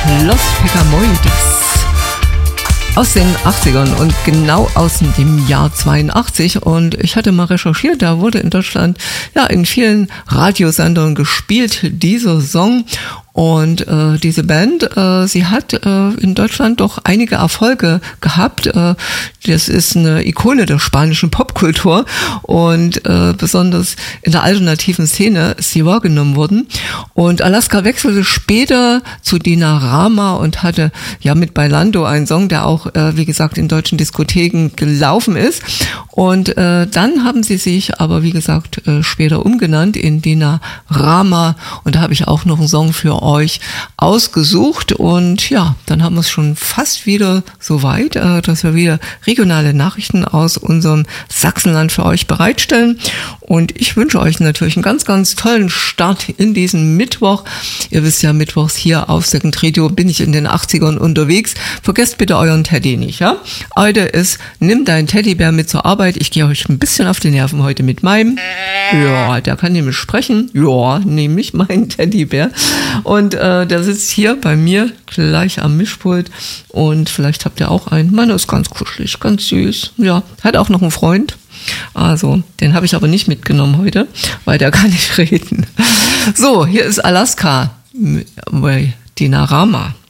Los Pecamoides aus den 80ern und genau aus dem Jahr 82. Und ich hatte mal recherchiert, da wurde in Deutschland ja in vielen Radiosendern gespielt, dieser Song. Und diese Band, sie hat in Deutschland doch einige Erfolge gehabt. Das ist eine Ikone der spanischen Popkultur und besonders in der alternativen Szene ist sie wahrgenommen worden. Und Alaska wechselte später zu Dinarama und hatte ja mit Bailando einen Song, der auch, wie gesagt, in deutschen Diskotheken gelaufen ist. Und dann haben sie sich aber, wie gesagt, später umgenannt in Dinarama. Und da habe ich auch noch einen Song für euch ausgesucht. Und ja, dann haben wir es schon fast wieder so weit, dass wir wieder regionale Nachrichten aus unserem Sachsenland für euch bereitstellen. Und ich wünsche euch natürlich einen ganz, ganz tollen Start in diesen Mittwoch. Ihr wisst ja, mittwochs hier auf Second Radio bin ich in den 80ern unterwegs. Vergesst bitte euren Teddy nicht, ja? Heute ist, nimm deinen Teddybär mit zur Arbeit. Ich gehe euch ein bisschen auf die Nerven heute mit meinem. Ja, der kann nämlich sprechen. Ja, nämlich meinen Teddybär. Und der sitzt hier bei mir gleich am Mischpult. Und vielleicht habt ihr auch einen. Meiner ist ganz kuschelig, ganz süß. Ja, hat auch noch einen Freund. Also, den habe ich aber nicht mitgenommen heute, weil der kann nicht reden. So, hier ist Alaska, Dinarama.